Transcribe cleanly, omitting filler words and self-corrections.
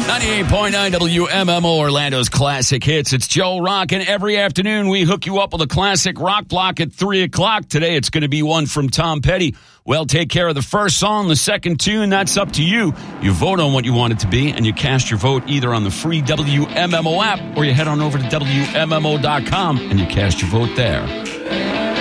98.9 WMMO, Orlando's classic hits. It's Joe Rock, and every afternoon we hook you up with a classic rock block at 3 o'clock. Today it's going to be one from Tom Petty. Well, take care of the first song, the second tune. That's up to you. You vote on what you want it to be, and you cast your vote either on the free WMMO app, or you head on over to WMMO.com and you cast your vote there.